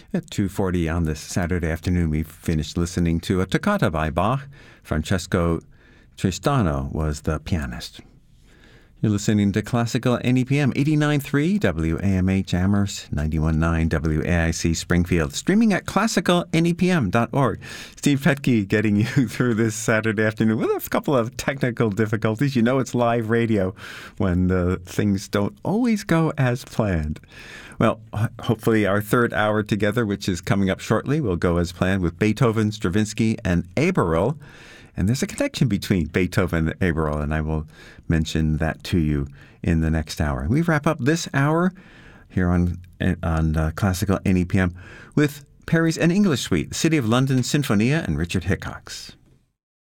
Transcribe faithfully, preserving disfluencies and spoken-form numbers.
At two forty on this Saturday afternoon, we finished listening to a toccata by Bach. Francesco Tristano was the pianist. You're listening to Classical N E P M, eighty-nine point three W A M H Amherst, ninety-one point nine W A I C Springfield, streaming at classical N E P M dot org. Steve Petke getting you through this Saturday afternoon with a couple of technical difficulties. You know it's live radio when uh, things don't always go as planned. Well, hopefully our third hour together, which is coming up shortly, will go as planned with Beethoven, Stravinsky, and Averill. And there's a connection between Beethoven and Averill, and I will mention that to you in the next hour. We wrap up this hour here on on uh, Classical N E P M with Perry's An English Suite, City of London Sinfonia, and Richard Hickox.